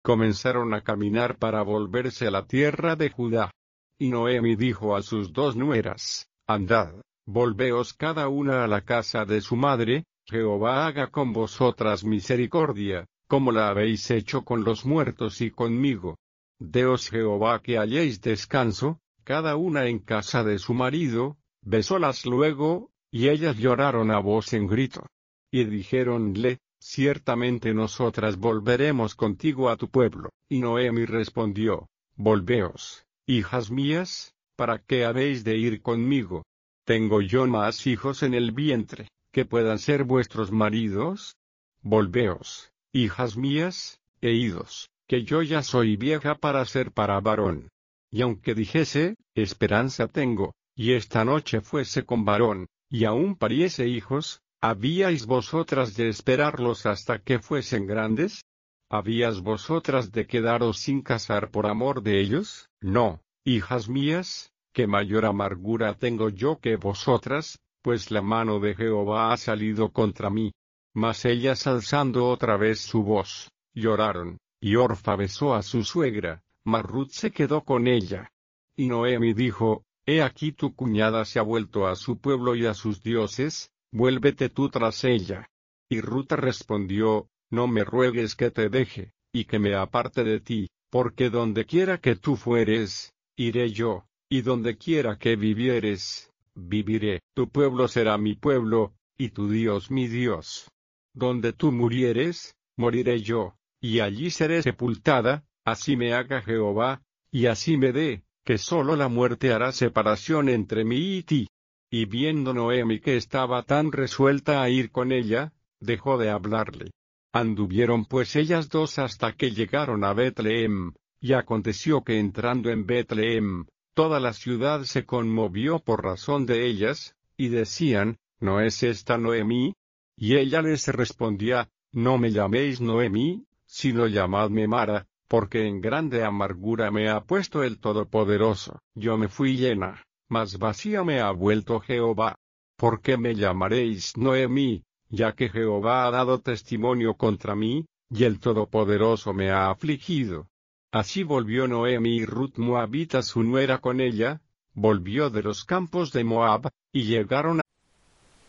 comenzaron a caminar para volverse a la tierra de Judá. Y Noemi dijo a sus dos nueras: Andad, volveos cada una a la casa de su madre, Jehová haga con vosotras misericordia, como la habéis hecho con los muertos y conmigo. Deos Jehová que halléis descanso, cada una en casa de su marido. Besólas luego, y ellas lloraron a voz en grito. Y dijéronle: Ciertamente nosotras volveremos contigo a tu pueblo. Y Noemi respondió: Volveos, hijas mías, ¿para qué habéis de ir conmigo? ¿Tengo yo más hijos en el vientre, que puedan ser vuestros maridos? Volveos, hijas mías, e idos, que yo ya soy vieja para ser para varón. Y aunque dijese: Esperanza tengo, y esta noche fuese con varón, y aún pariese hijos, ¿habíais vosotras de esperarlos hasta que fuesen grandes? ¿Habíais vosotras de quedaros sin casar por amor de ellos? No, hijas mías, que mayor amargura tengo yo que vosotras, pues la mano de Jehová ha salido contra mí. Mas ellas, alzando otra vez su voz, lloraron, y Orfa besó a su suegra, mas Ruth se quedó con ella. Y Noemi dijo: He aquí tu cuñada se ha vuelto a su pueblo y a sus dioses, vuélvete tú tras ella. Y Ruth respondió: No me ruegues que te deje, y que me aparte de ti, porque donde quiera que tú fueres, iré yo, y donde quiera que vivieres, viviré. Tu pueblo será mi pueblo, y tu Dios mi Dios. Donde tú murieres, moriré yo, y allí seré sepultada, así me haga Jehová, y así me dé, que sólo la muerte hará separación entre mí y ti. Y viendo Noemi que estaba tan resuelta a ir con ella, dejó de hablarle. Anduvieron pues ellas dos hasta que llegaron a Betlehem, y aconteció que entrando en Betlehem, toda la ciudad se conmovió por razón de ellas, y decían: ¿No es esta Noemi? Y ella les respondía: No me llaméis Noemi, sino llamadme Mara, porque en grande amargura me ha puesto el Todopoderoso. Yo me fui llena, mas vacía me ha vuelto Jehová. ¿Por qué me llamaréis Noemi, ya que Jehová ha dado testimonio contra mí, y el Todopoderoso me ha afligido? Así volvió Noemi y Ruth moabita su nuera con ella, volvió de los campos de Moab, y llegaron